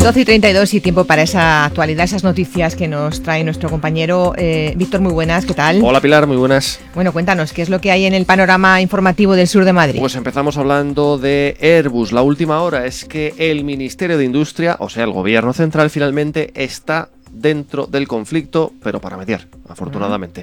12:32 y tiempo para esa actualidad, esas noticias que nos trae nuestro compañero Víctor. Muy buenas, ¿qué tal? Hola Pilar, muy buenas. Bueno, cuéntanos, ¿qué es lo que hay en el panorama informativo del sur de Madrid? Pues empezamos hablando de Airbus. La última hora es que el Ministerio de Industria, o sea el Gobierno Central, finalmente está dentro del conflicto, pero para mediar, afortunadamente.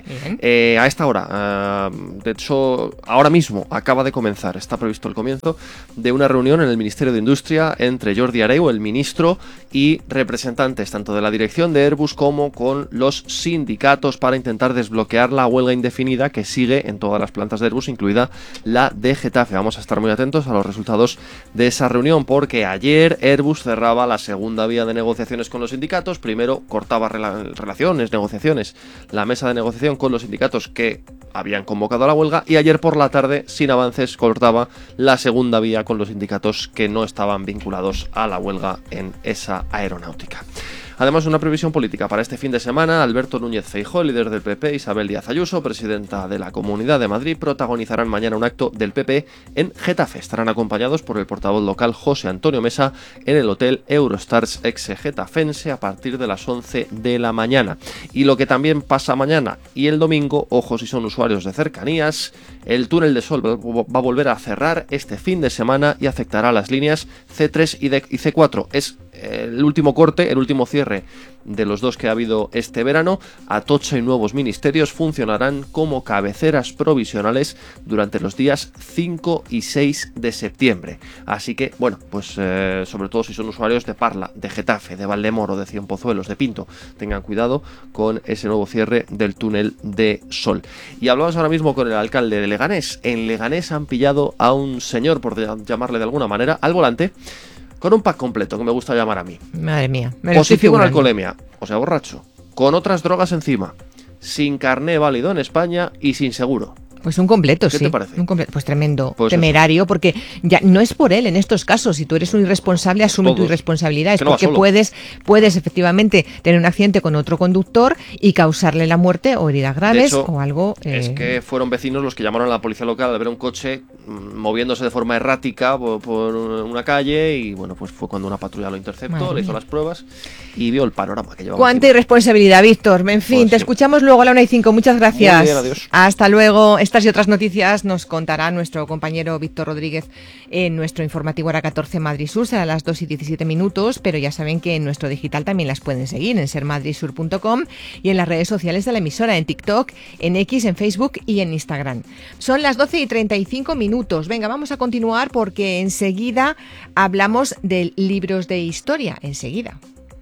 A esta hora, de hecho, ahora mismo acaba de comenzar, está previsto el comienzo de una reunión en el Ministerio de Industria entre Jordi Hereu, el ministro, y representantes tanto de la dirección de Airbus como con los sindicatos para intentar desbloquear la huelga indefinida que sigue en todas las plantas de Airbus, incluida la de Getafe. Vamos a estar muy atentos a los resultados de esa reunión, porque ayer Airbus cerraba la segunda vía de negociaciones con los sindicatos. Primero cortaba negociaciones, la mesa de negociación con los sindicatos que habían convocado a la huelga, y ayer por la tarde, sin avances, cortaba la segunda vía con los sindicatos que no estaban vinculados a la huelga en esa aeronáutica. Además, una previsión política para este fin de semana. Alberto Núñez Feijóo, líder del PP, Isabel Díaz Ayuso, presidenta de la Comunidad de Madrid, protagonizarán mañana un acto del PP en Getafe. Estarán acompañados por el portavoz local José Antonio Mesa en el Hotel Eurostars ex-getafense a partir de las 11 de la mañana. Y lo que también pasa mañana y el domingo, ojo si son usuarios de cercanías, el túnel de Sol va a volver a cerrar este fin de semana y afectará a las líneas C3 y C4. Es el último corte, el último cierre de los dos que ha habido este verano. Atocha y Nuevos Ministerios funcionarán como cabeceras provisionales durante los días 5 y 6 de septiembre. Así que, bueno, pues sobre todo si son usuarios de Parla, de Getafe, de Valdemoro, de Cienpozuelos, de Pinto, tengan cuidado con ese nuevo cierre del túnel de Sol. Y hablamos ahora mismo con el alcalde de Leganés. En Leganés han pillado a un señor, por llamarle de alguna manera, al volante, con un pack completo, que me gusta llamar a mí. Madre mía, me lo positivo estoy en alcoholemia, o sea, borracho, con otras drogas encima, sin carné válido en España y sin seguro. Pues un completo, sí. ¿Qué te parece? Un completo, pues tremendo, pues temerario, eso. Porque ya no es por él en estos casos. Si tú eres un irresponsable, asume tu irresponsabilidad. Es porque puedes efectivamente tener un accidente con otro conductor y causarle la muerte o heridas graves, de hecho, o algo. Es que fueron vecinos los que llamaron a la policía local al ver un coche moviéndose de forma errática por una calle, y bueno, pues fue cuando una patrulla lo interceptó, le hizo las pruebas y vio el panorama que llevaba. Cuánta irresponsabilidad, Víctor. En fin, pues te escuchamos luego a la 1:05. Muchas gracias. Muy bien, adiós. Hasta luego. Estas y otras noticias nos contará nuestro compañero Víctor Rodríguez en nuestro informativo Hora 14 Madrid Sur. Será a las 2:17, pero ya saben que en nuestro digital también las pueden seguir en sermadridsur.com y en las redes sociales de la emisora, en TikTok, en X, en Facebook y en Instagram. Son las 12:35. Venga, vamos a continuar porque enseguida hablamos de libros de historia. Enseguida.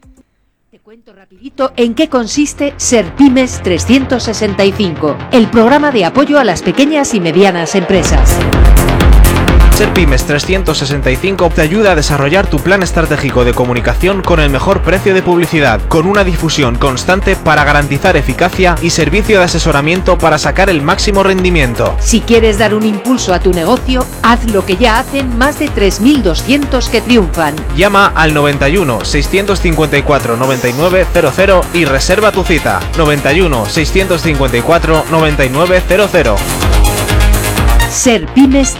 Te cuento rapidito en qué consiste SerPymes 365, el programa de apoyo a las pequeñas y medianas empresas. SerPymes 365 te ayuda a desarrollar tu plan estratégico de comunicación con el mejor precio de publicidad, con una difusión constante para garantizar eficacia y servicio de asesoramiento para sacar el máximo rendimiento. Si quieres dar un impulso a tu negocio, haz lo que ya hacen más de 3.200 que triunfan. Llama al 91 654 9900 y reserva tu cita. 91 654 9900. SerPymes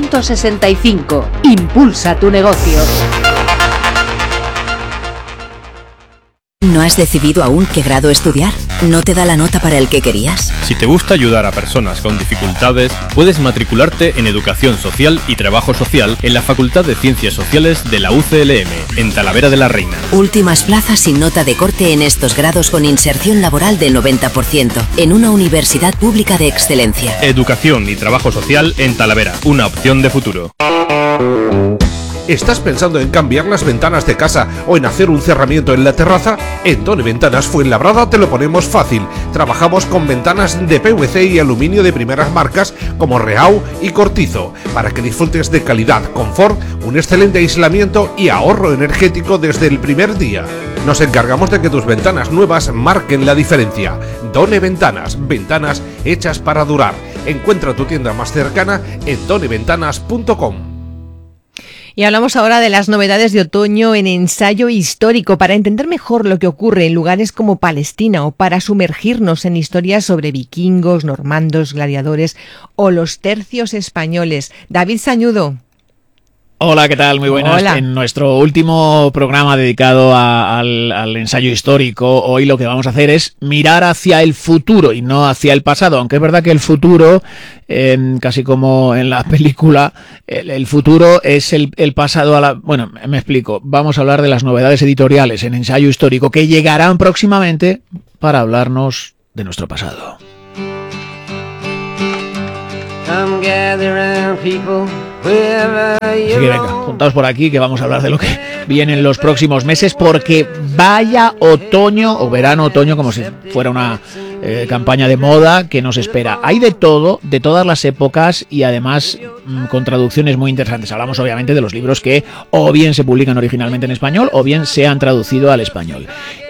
365. Impulsa tu negocio. ¿No has decidido aún qué grado estudiar? ¿No te da la nota para el que querías? Si te gusta ayudar a personas con dificultades, puedes matricularte en Educación Social y Trabajo Social en la Facultad de Ciencias Sociales de la UCLM, en Talavera de la Reina. Últimas plazas sin nota de corte en estos grados con inserción laboral del 90%, en una universidad pública de excelencia. Educación y Trabajo Social en Talavera, una opción de futuro. ¿Estás pensando en cambiar las ventanas de casa o en hacer un cerramiento en la terraza? En Done Ventanas Fuenlabrada te lo ponemos fácil. Trabajamos con ventanas de PVC y aluminio de primeras marcas como Reau y Cortizo, para que disfrutes de calidad, confort, un excelente aislamiento y ahorro energético desde el primer día. Nos encargamos de que tus ventanas nuevas marquen la diferencia. Done Ventanas, ventanas hechas para durar. Encuentra tu tienda más cercana en doneventanas.com. Y hablamos ahora de las novedades de otoño en ensayo histórico para entender mejor lo que ocurre en lugares como Palestina o para sumergirnos en historias sobre vikingos, normandos, gladiadores o los tercios españoles. David Sañudo. Hola, ¿qué tal? Muy buenas. Hola. En nuestro último programa dedicado al ensayo histórico, hoy lo que vamos a hacer es mirar hacia el futuro y no hacia el pasado, aunque es verdad que el futuro, casi como en la película, el futuro es el pasado a la... Bueno, me explico. Vamos a hablar de las novedades editoriales en ensayo histórico que llegarán próximamente para hablarnos de nuestro pasado. Así que venga, juntaos por aquí que vamos a hablar de lo que viene en los próximos meses, porque vaya otoño o verano-otoño, como si fuera una campaña de moda que nos espera. Hay de todo, de todas las épocas y además con traducciones muy interesantes. Hablamos obviamente de los libros que o bien se publican originalmente en español o bien se han traducido al español.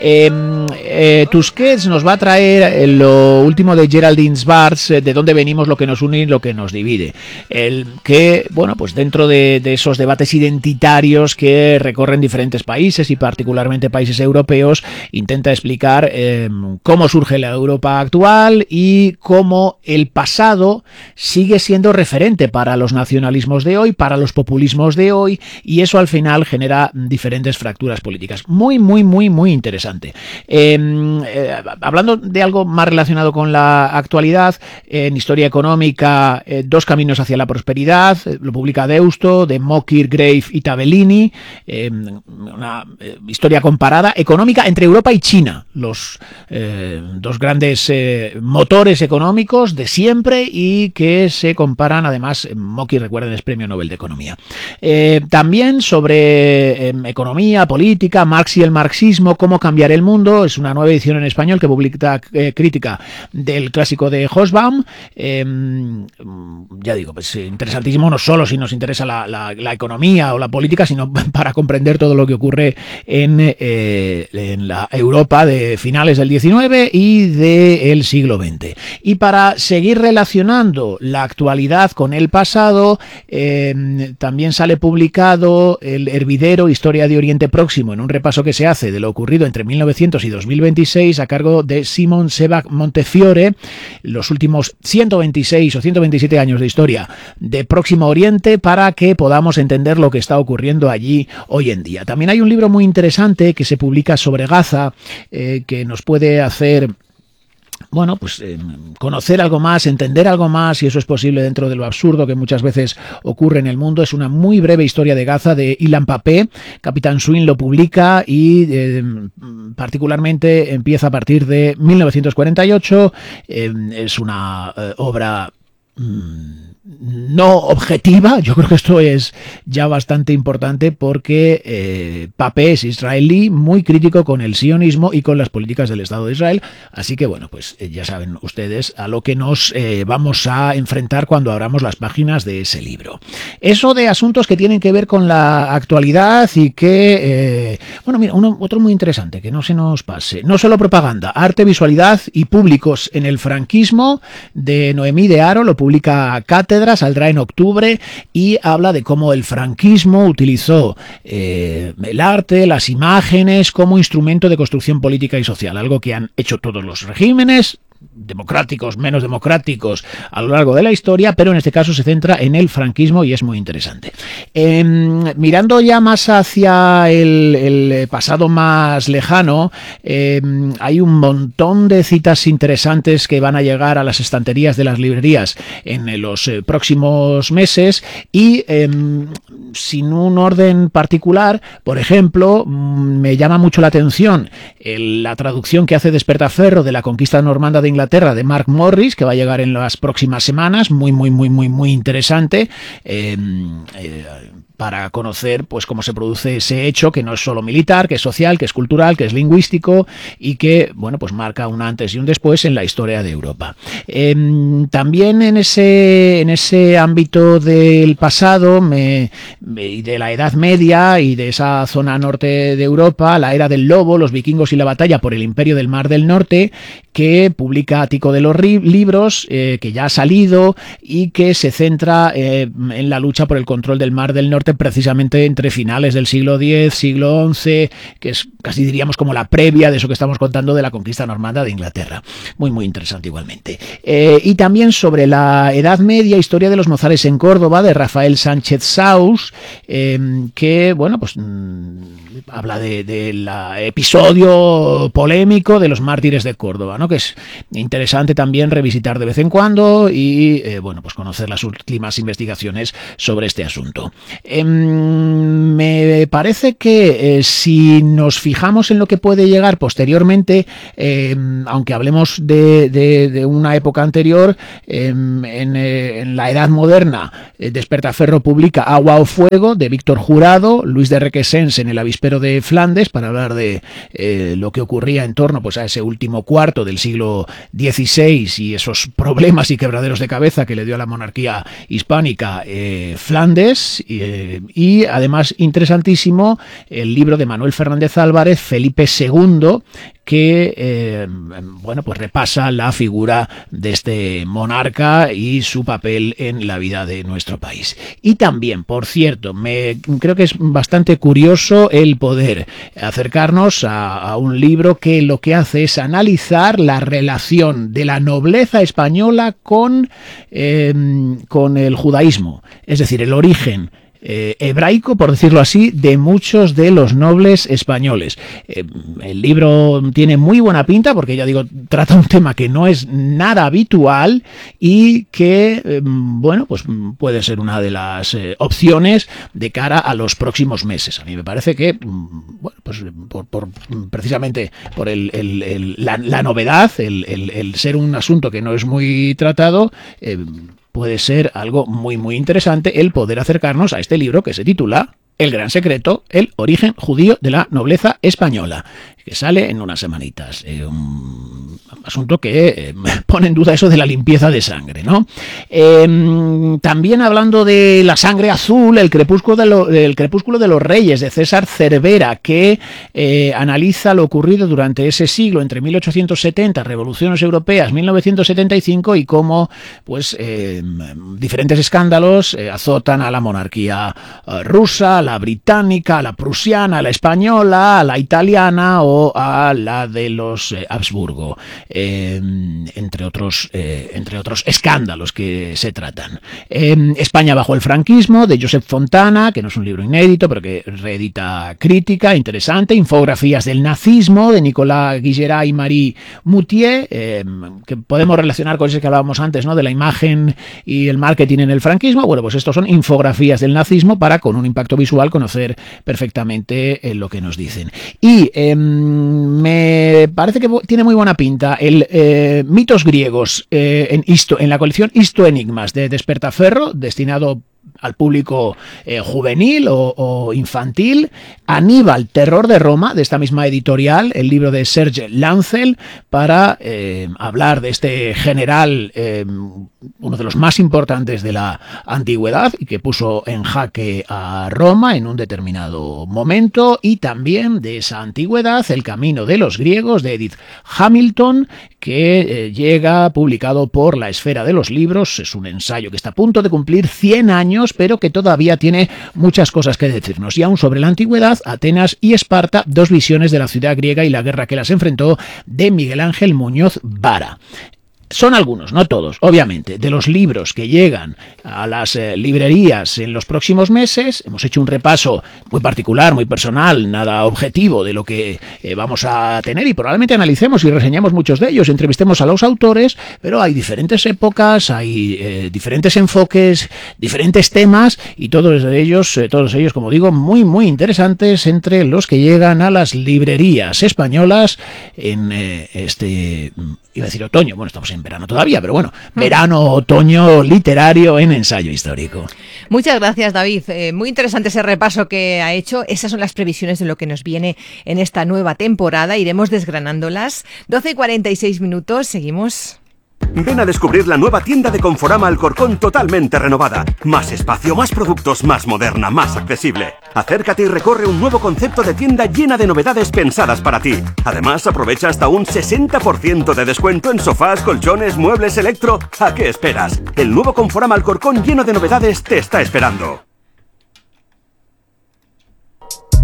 Tusquets nos va a traer lo último de Geraldine Schwartz, de dónde venimos, lo que nos une y lo que nos divide. El que, bueno, pues dentro de esos debates identitarios que recorren diferentes países y particularmente países europeos, intenta explicar cómo surge la Europa actual y cómo el pasado sigue siendo referente para los nacionalismos de hoy, para los populismos de hoy, y eso al final genera diferentes fracturas políticas. Muy, muy, muy, muy interesante. Hablando de algo más relacionado con la actualidad, en historia económica, Dos caminos hacia la prosperidad, lo publica Deusto, de Mockir, Grave y Tabellini, una historia comparada económica entre Europa y China, los dos grandes motores económicos de siempre y que se comparan. Además, Mockir, recuerden, es Premio Nobel de Economía. También sobre economía, política, Marx y el marxismo, cómo cambiar el mundo, es una nueva edición en español que publica crítica del clásico de Hobsbawm. Ya digo, pues interesantísimo, no solo si nos interesa la economía o la política, sino para comprender todo lo que ocurre en la Europa de finales del XIX y del siglo XX. Y para seguir relacionando la actualidad con el pasado, también sale publicado El hervidero, Historia de Oriente Próximo, en un repaso que se hace de lo ocurrido entre 1900 y 2026 a cargo de Simon Sebag Montefiore, los últimos 126 o 127 años de historia de Próximo Oriente, para que podamos entender lo que está ocurriendo allí hoy en día. También hay un libro muy interesante que se publica sobre Gaza, que nos puede hacer, bueno, pues conocer algo más, entender algo más, si eso es posible dentro de lo absurdo que muchas veces ocurre en el mundo. Es una muy breve historia de Gaza de Ilan Papé. Capitán Swing lo publica y particularmente empieza a partir de 1948. Es una obra no objetiva. Yo creo que esto es ya bastante importante porque Papé es israelí, muy crítico con el sionismo y con las políticas del Estado de Israel, así que bueno, pues ya saben ustedes a lo que nos vamos a enfrentar cuando abramos las páginas de ese libro. Eso de asuntos que tienen que ver con la actualidad y que, bueno, mira, otro muy interesante, que no se nos pase, No solo propaganda, arte, visualidad y públicos en el franquismo, de Noemí de Haro, lo publica Cátedra, saldrá en octubre y habla de cómo el franquismo utilizó el arte, las imágenes como instrumento de construcción política y social, algo que han hecho todos los regímenes, democráticos, menos democráticos, a lo largo de la historia, pero en este caso se centra en el franquismo y es muy interesante. Mirando ya más hacia el pasado más lejano, hay un montón de citas interesantes que van a llegar a las estanterías de las librerías en los próximos meses y sin un orden particular. Por ejemplo, me llama mucho la atención la traducción que hace Despertaferro de La conquista normanda de Inglaterra, de Mark Morris, que va a llegar en las próximas semanas, muy interesante, para conocer pues cómo se produce ese hecho, que no es solo militar, que es social, que es cultural, que es lingüístico y que, bueno, pues marca un antes y un después en la historia de Europa. También en ese ámbito del pasado y de la Edad Media y de esa zona norte de Europa, la era del lobo, los vikingos y la batalla por el imperio del Mar del Norte, que publica Tico de los Libros, que ya ha salido y que se centra en la lucha por el control del Mar del Norte fuerte precisamente entre finales del siglo X, siglo XI, que es casi diríamos como la previa de eso que estamos contando de la conquista normanda de Inglaterra. Muy, muy interesante igualmente. Y también sobre la Edad Media, Historia de los mozares en Córdoba, de Rafael Sánchez Saus, que, bueno, pues habla del episodio polémico de los mártires de Córdoba, ¿no? Que es interesante también revisitar de vez en cuando y, bueno, pues conocer las últimas investigaciones sobre este asunto. Me parece que si nos fijamos en lo que puede llegar posteriormente, aunque hablemos de una época anterior, en la Edad Moderna, Despertaferro publica Agua o Fuego, de Víctor Jurado, Luis de Requesens en El Avispero de Flandes, para hablar de lo que ocurría en torno pues a ese último cuarto del siglo XVI y esos problemas y quebraderos de cabeza que le dio a la monarquía hispánica Flandes, y además interesantísimo el libro de Manuel Fernández Álvarez, Felipe II, que bueno, pues repasa la figura de este monarca y su papel en la vida de nuestro país. Y también, por cierto, creo que es bastante curioso el poder acercarnos a un libro que lo que hace es analizar la relación de la nobleza española con el judaísmo, es decir, el origen hebraico, por decirlo así, de muchos de los nobles españoles. El libro tiene muy buena pinta porque, ya digo, trata un tema que no es nada habitual y que, bueno, pues puede ser una de las opciones de cara a los próximos meses. A mí me parece que, bueno, pues precisamente por la novedad, el ser un asunto que no es muy tratado, puede ser algo muy, muy interesante el poder acercarnos a este libro que se titula El gran secreto, el origen judío de la nobleza española, que sale en unas semanitas. Un asunto que pone en duda eso de la limpieza de sangre, ¿no? También hablando de la sangre azul, el crepúsculo de los reyes, de César Cervera, que analiza lo ocurrido durante ese siglo, entre 1870, revoluciones europeas, 1975, y cómo pues diferentes escándalos azotan a la monarquía rusa, a la británica, a la prusiana, a la española, a la italiana o a la de los Habsburgo, entre otros escándalos que se tratan. España bajo el franquismo, de Josep Fontana, que no es un libro inédito, pero que reedita crítica, interesante. Infografías del nazismo, de Nicolas Guillerat y Marie Moutier, que podemos relacionar con eso que hablábamos antes, ¿no? De la imagen y el marketing en el franquismo. Bueno, pues estos son infografías del nazismo para, con un impacto visual, conocer perfectamente lo que nos dicen. Y me parece que tiene muy buena pinta el mitos griegos en la colección Histoenigmas de Despertaferro, destinado al público juvenil o infantil. Aníbal, terror de Roma, de esta misma editorial, el libro de Serge Lancel, para hablar de este general, uno de los más importantes de la antigüedad y que puso en jaque a Roma en un determinado momento. Y también de esa antigüedad, El camino de los griegos, de Edith Hamilton, que llega publicado por La Esfera de los Libros. Es un ensayo que está a punto de cumplir 100 años, pero que todavía tiene muchas cosas que decirnos. Y aún sobre la antigüedad, Atenas y Esparta, dos visiones de la ciudad griega y la guerra que las enfrentó, de Miguel Ángel Muñoz Vara. Son algunos, no todos, obviamente, de los libros que llegan a las librerías en los próximos meses. Hemos hecho un repaso muy particular, muy personal, nada objetivo de lo que vamos a tener, y probablemente analicemos y reseñamos muchos de ellos, entrevistemos a los autores, pero hay diferentes épocas, hay diferentes enfoques, diferentes temas, y todos ellos, como digo, muy, muy interesantes, entre los que llegan a las librerías españolas en este, iba a decir otoño, bueno, estamos en verano todavía, pero bueno, verano-otoño literario en Ensayo Histórico. Muchas gracias, David. Muy interesante ese repaso que ha hecho. Esas son las previsiones de lo que nos viene en esta nueva temporada. Iremos desgranándolas. 12:46, seguimos. Ven a descubrir la nueva tienda de Conforama Alcorcón, totalmente renovada. Más espacio, más productos, más moderna, más accesible. Acércate y recorre un nuevo concepto de tienda llena de novedades pensadas para ti. Además, aprovecha hasta un 60% de descuento en sofás, colchones, muebles, electro. ¿A qué esperas? El nuevo Conforama Alcorcón lleno de novedades te está esperando.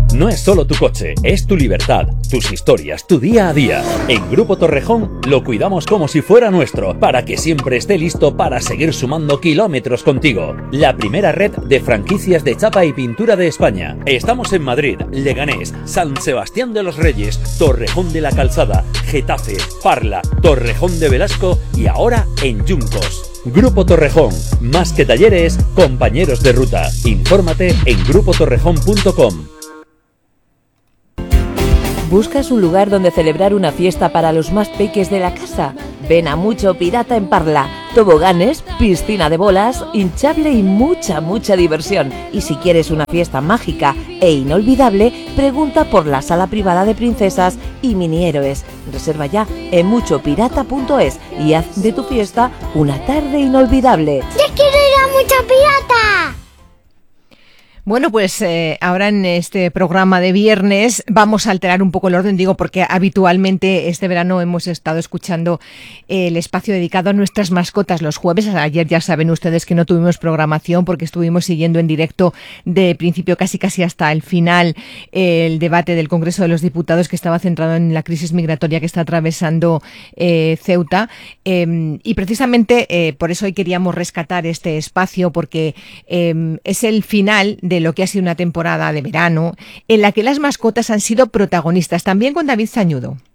No es solo tu coche, es tu libertad, tus historias, tu día a día. En Grupo Torrejón lo cuidamos como si fuera nuestro, para que siempre esté listo para seguir sumando kilómetros contigo. La primera red de franquicias de chapa y pintura de España. Estamos en Madrid, Leganés, San Sebastián de los Reyes, Torrejón de la Calzada, Getafe, Parla, Torrejón de Velasco y ahora en Yuncos. Grupo Torrejón, más que talleres, compañeros de ruta. Infórmate en grupotorrejón.com. ¿Buscas un lugar donde celebrar una fiesta para los más peques de la casa? Ven a Mucho Pirata en Parla. Toboganes, piscina de bolas, hinchable y mucha diversión. Y si quieres una fiesta mágica e inolvidable, pregunta por la sala privada de princesas y mini héroes. Reserva ya en muchopirata.es y haz de tu fiesta una tarde inolvidable. ¡Yo quiero ir a Mucho Pirata! Bueno, pues ahora en este programa de viernes vamos a alterar un poco el orden, digo, porque habitualmente este verano hemos estado escuchando el espacio dedicado a nuestras mascotas los jueves. Ayer ya saben ustedes que no tuvimos programación porque estuvimos siguiendo en directo de principio casi hasta el final el debate del Congreso de los Diputados, que estaba centrado en la crisis migratoria que está atravesando Ceuta. Y precisamente por eso hoy queríamos rescatar este espacio, porque es el final de lo que ha sido una temporada de verano en la que las mascotas han sido protagonistas, también con David Zañudo.